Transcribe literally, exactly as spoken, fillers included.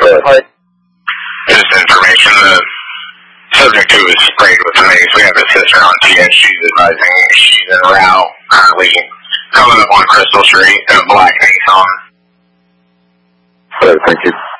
Right. Just information. The subject who was sprayed with the mace, we have a sister on T S. She's advising she's en route, currently coming up on Crystal Street in a black Nissan. Right, thank you.